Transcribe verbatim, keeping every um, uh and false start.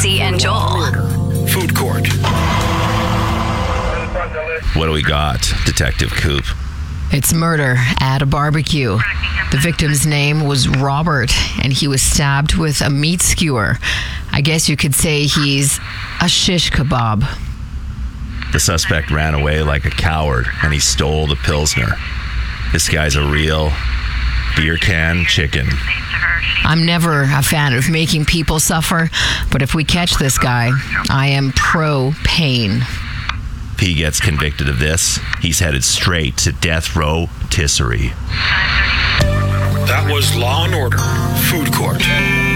Jesse and Joel. Food Court. What do we got, Detective Coop? It's murder at a barbecue. The victim's name was Robert, and he was stabbed with a meat skewer. I guess you could say he's a shish kebab. The suspect ran away like a coward, and he stole the Pilsner. This guy's a real beer can chicken. I'm never a fan of making people suffer, but if we catch this guy, I am pro-pain. If he gets convicted of this, he's headed straight to death row Tisserie. That was Law and Order Food Court.